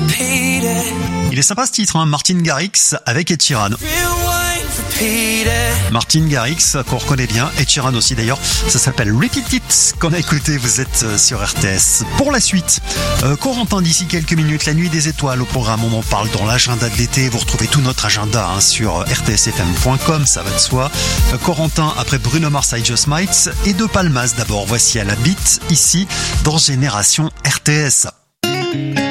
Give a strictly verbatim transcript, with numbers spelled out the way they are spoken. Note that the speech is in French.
Il est sympa ce titre, hein, Martin Garrix avec Ed Sheeran. Martin Garrix, qu'on reconnaît bien, Ed Sheeran aussi d'ailleurs, ça s'appelle Repeat It, qu'on a écouté, vous êtes sur R T S. Pour la suite, euh, Corentin d'ici quelques minutes, la nuit des étoiles au programme, on en parle dans l'agenda de l'été, vous retrouvez tout notre agenda hein, sur r t s f m point com, ça va de soi. Euh, Corentin après Bruno Mars, I Just Might, et De Palmas d'abord, voici à la beat, ici, dans Génération R T S.